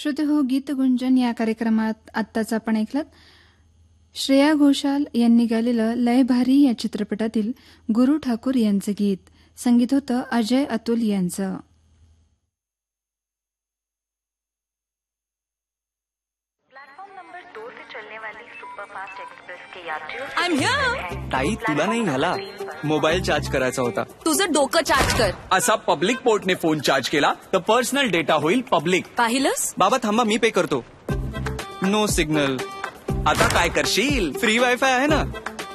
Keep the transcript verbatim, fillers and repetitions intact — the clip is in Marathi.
श्रोते हो, गीत गुंजन या कार्यक्रमात आत्ताच आपण ऐकलं श्रेया घोषाल यांनी गायलेलं लय भारी या चित्रपटातील गुरु ठाकूर यांचं गीत. संगीत होतं अजय अतुल यांचं. ताई, तुला नाही झाला. मोबाईल चार्ज करायचा होता. तुझं डोकं चार्ज कर. असा पब्लिक पोर्टने फोन चार्ज केला तर पर्सनल डेटा होईल पब्लिक. पाहिलंस? बाबा थांबा, मी पे करतो. No signal. आता काय करशील? फ्री वायफाय आहे ना.